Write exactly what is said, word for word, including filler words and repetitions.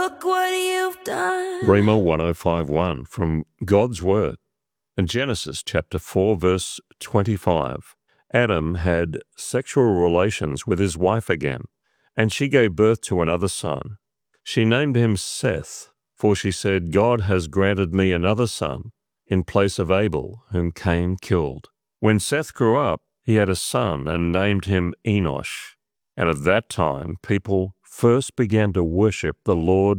Look what you've done. Rhema one oh five one from God's Word. In Genesis chapter four, verse twenty-five, Adam had sexual relations with his wife again, and she gave birth to another son. She named him Seth, for she said, God has granted me another son in place of Abel, whom Cain killed. When Seth grew up, he had a son and named him Enosh. And at that time, people first began to worship the Lord